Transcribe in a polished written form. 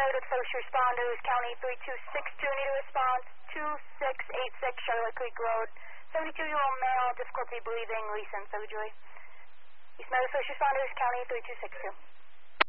married with first responders, County 3262, need a response, 2686 Charlotte Creek Road, 72-year-old male, difficulty breathing, Lisa and Sojoy. He's married with first responders, County 3262.